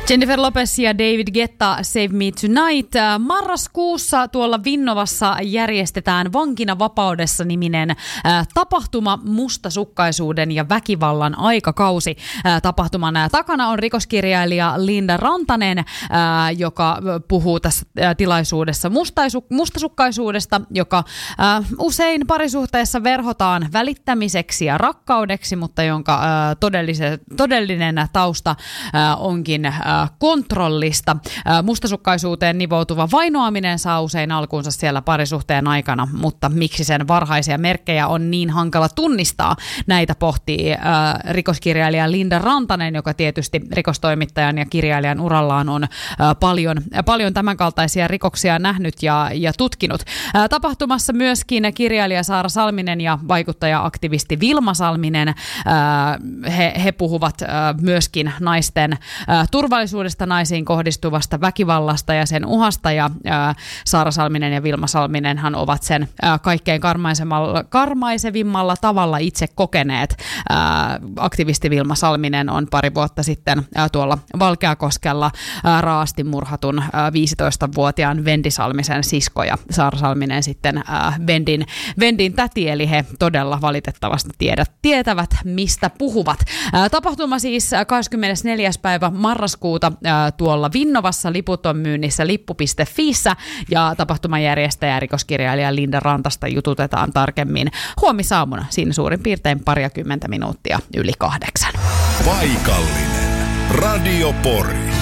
Jennifer Lopez ja David Guetta, Save Me Tonight. Marraskuussa tuolla Vinnovassa järjestetään Vankina vapaudessa -niminen tapahtuma mustasukkaisuuden ja väkivallan aikakausi. Tapahtuman takana on rikoskirjailija Linda Rantanen, joka puhuu tässä tilaisuudessa mustasukkaisuudesta, joka usein parisuhteessa verhotaan välittämiseksi ja rakkaudeksi, mutta jonka todellinen tausta onkin kontrollista. Mustasukkaisuuteen nivoutuva vainoaminen saa usein alkuunsa siellä parisuhteen aikana, mutta miksi sen varhaisia merkkejä on niin hankala tunnistaa? Näitä pohtii rikoskirjailija Linda Rantanen, joka tietysti rikostoimittajan ja kirjailijan urallaan on paljon tämänkaltaisia rikoksia nähnyt ja tutkinut. Tapahtumassa myöskin kirjailija Saara Salminen ja vaikuttaja-aktivisti Vilma Salminen. He puhuvat myöskin naisten turvallisuudesta, naisiin kohdistuvasta väkivallasta ja sen uhasta, ja Saara Salminen ja Vilma Salminenhan ovat sen kaikkein karmaisevimmalla tavalla itse kokeneet. Aktivisti Vilma Salminen on pari vuotta sitten tuolla Valkeakoskella raasti murhatun 15-vuotiaan Vendi Salmisen sisko, ja Saara Salminen sitten Vendin täti, eli he todella valitettavasti tietävät, mistä puhuvat. Tapahtuma siis 24. päivä marraskuuta tuolla Vinnovassa, liput on myynnissä lippu.fiissä, ja tapahtuman järjestäjä rikoskirjailija Linda Rantasta jututetaan tarkemmin huomisaamuna, siinä suurin piirtein 20 minuuttia yli 8. Paikallinen Radio Pori.